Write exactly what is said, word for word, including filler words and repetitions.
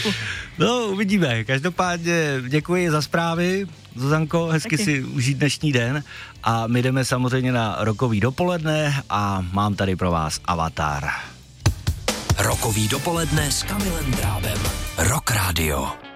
No, uvidíme. Každopádně děkuji za zprávy, Zuzanko, hezky Taky. si užít dnešní den a my jdeme samozřejmě na rokový dopoledne a mám tady pro vás Avatar. Rokový dopoledne s Kamilem Drábem. Rock Radio.